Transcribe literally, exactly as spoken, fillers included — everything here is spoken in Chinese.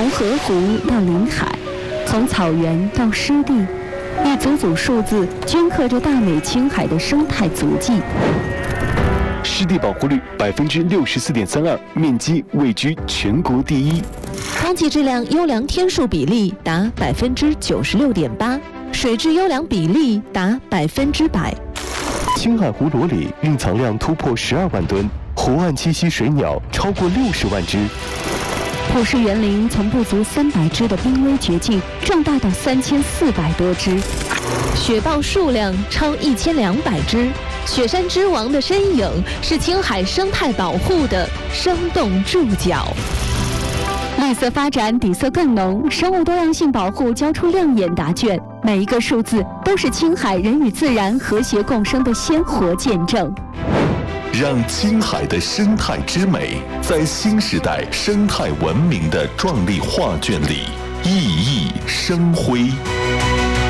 从河湖到临海，从草原到湿地，一组组数字镌刻着大美青海的生态足迹。 湿地保护率百分之六十四点三二，面积位居全国第一。 空气质量优良天数比例达百分之九十六点八，水质优良比例达百分之百。 青海湖裸鲤蕴藏量突破十二万吨，湖岸栖息水鸟超过六十万只。 普氏园林从不足三百只的濒危绝境壮大到三千四百多只， 雪豹数量超一千两百只。雪山之王的身影是青海生态保护的生动注脚。 绿色发展底色更浓，生物多样性保护交出亮眼答卷，每一个数字都是青海人与自然和谐共生的鲜活见证。 让青海的生态之美在新时代生态文明的壮丽画卷里熠熠生辉。